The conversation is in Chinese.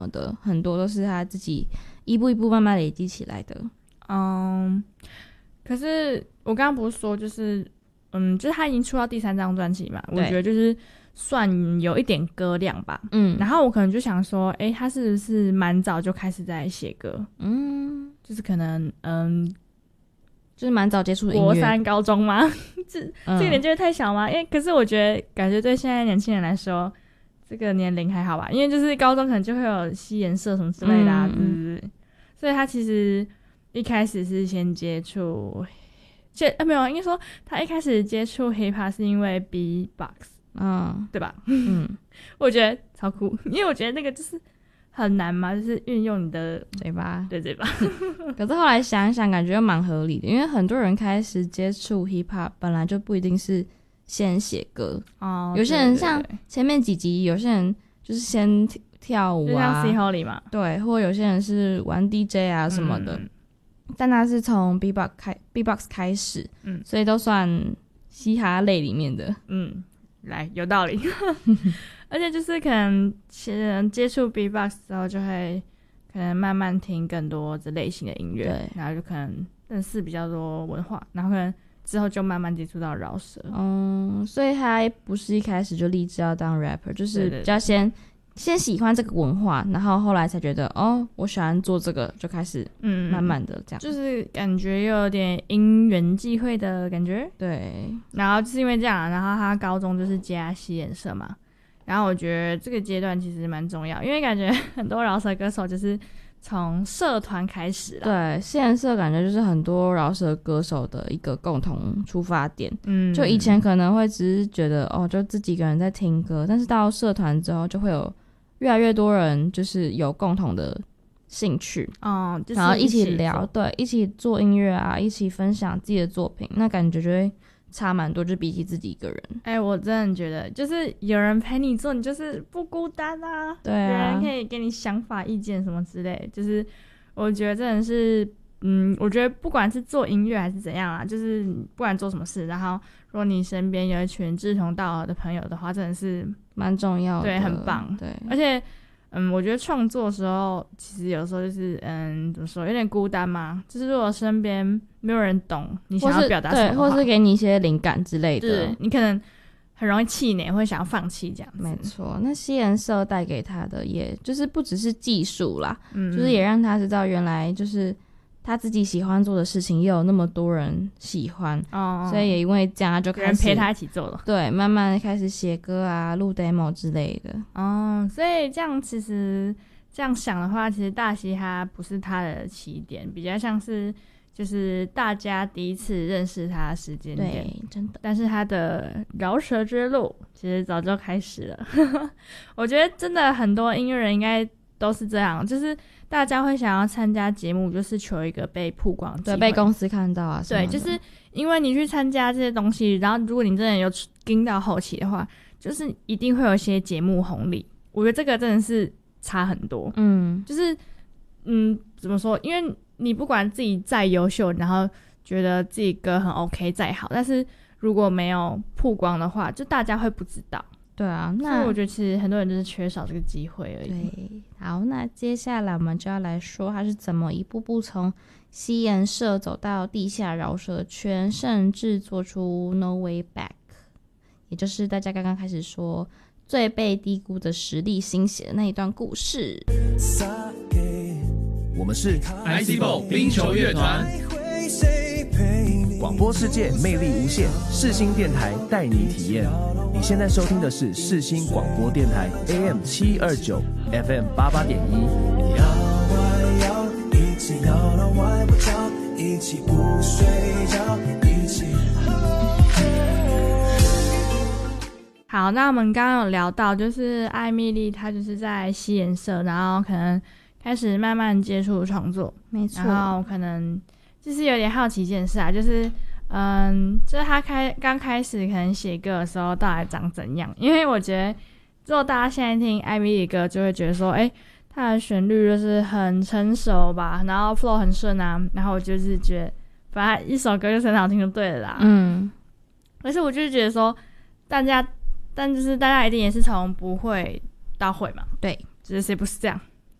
么的，很多都是他自己一步一步慢慢累积起来的。 可是我刚刚不是说就是就是他已经出到第3张专辑嘛，我觉得就是算有一点歌量吧。然后我可能就想说他是不是蛮早就开始在写歌，就是可能就是蛮早接触的音乐， 国3高中吗？这个年纪会太小吗？可是我觉得感觉对现在年轻人来说这个年龄还好吧，因为就是高中可能就会有西研社什么之类的啊，对，所以他其实一开始是先接触没有，应该说他一开始接触 hiphop 是因为 B-box，对吧？我觉得超酷，因为我觉得那个就是很难嘛，就是运用你的嘴巴， 对嘴巴。 可是后来想一想，感觉又蛮合理的，因为很多人开始接触 hiphop 本来就不一定是先写歌，有些人像前面几集，有些人就是先跳舞啊， 就像 C Holly 嘛， 对，或有些人是玩 DJ 啊什么的。但他是从 B-box 开始，所以都算嘻哈类里面的。来，有道理。而且就是可能接触 B-box 之后，就会可能慢慢听更多这类型的音乐，对，然后就可能认识比较多文化，然后可能之后就慢慢接触到饶舌。 所以他不是一开始就立志要当 rapper， 就是比较先喜欢这个文化，然后后来才觉得我喜欢做这个，就开始慢慢的这样， 就是感觉又有点因缘际会的感觉。 对， 然后就是因为这样，然后他高中就是加西研社嘛，然后我觉得这个阶段其实蛮重要，因为感觉很多饶舌歌手就是从社团开始啦。 对，西研社感觉就是很多饶舌歌手的一个共同出发点。就以前可能会只是觉得就自己一个人在听歌，但是到社团之后就会有越来越多人就是有共同的兴趣， 就是然后一起聊，对，一起做音乐啊，一起分享自己的作品，那感觉就会差蛮多，就比起自己一个人。 我真的觉得就是有人陪你做，你就是不孤单啊。 对啊， 有人可以给你想法意见什么之类，就是我觉得真的是我觉得不管是做音乐还是怎样啊，就是不管做什么事，然后如果你身边有一群志同道合的朋友的话，真的是蛮重要的， 对，很棒。 对， 而且我觉得创作的时候其实有时候就是怎么说，有点孤单嘛，就是如果身边没有人懂你想要表达什么的话， 对，或是给你一些灵感之类的， 对，你可能很容易气馁，会想要放弃这样子。 没错，那西研社带给他的也就是不只是技术啦，就是也让他知道原来就是他自己喜欢做的事情也有那么多人喜欢，所以也因为这样他就开始有人陪他一起做了， 对，慢慢开始写歌啊，录 demo 之类的。 所以这样其实这样想的话，其实大嘻哈不是他的起点，比较像是就是大家第一次认识他的时间点， 对，真的。 但是他的饶舌之路其实早就开始了。我觉得真的很多音乐人应该都是这样，就是大家会想要参加节目，就是求一个被曝光的机会， 对，被公司看到啊什么的。 对，就是因为你去参加这些东西，然后如果你真的有跟到后期的话，就是一定会有一些节目红利。我觉得这个真的是差很多。就是怎么说？因为你不管自己再优秀，然后觉得自己歌很 OK 再好，但是如果没有曝光的话，就大家会不知道。 对啊， 所以我觉得其实很多人就是缺少这个机会而已。 对，好，那接下来我们就要来说他是怎么一步步从西研社走到地下饶舌圈，甚至做出 No Way Back， 也就是大家刚刚开始说最被低估的实力新血的那一段故事。 我们是 ICBO 冰球乐团，广播世界魅力无限，世新电台带你体验。你现在收听的是世新广播电台 AM 729 FM 88.1。摇啊摇，一起摇到外婆桥，一起不睡觉，一起。 好，那我们刚刚有聊到，就是艾蜜莉她就是在西研社，然后可能开始慢慢接触创作， 没错。 然后可能就是有点好奇一件事啊，就是就是他刚开始可能写歌的时候到底长怎样？因为我觉得，如果大家现在听艾蜜莉歌，就会觉得说，他的旋律就是很成熟吧，然后 flow 很顺啊，然后我就是觉得，反正一首歌就是很好听就对了啦。但是我就是觉得说，但就是大家一定也是从不会到会嘛， 对， 就是谁不是这样？